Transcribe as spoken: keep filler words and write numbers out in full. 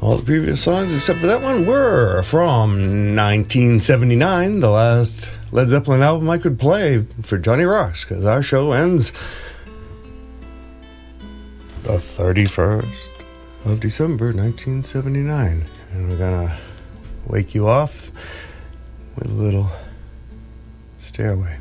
All the previous songs, except for that one, were from nineteen seventy-nine, the last Led Zeppelin album I could play for Johnny Rocks, because our show ends the thirty-first of December, nineteen seventy-nine. And we're gonna wake you off with a little Stairway.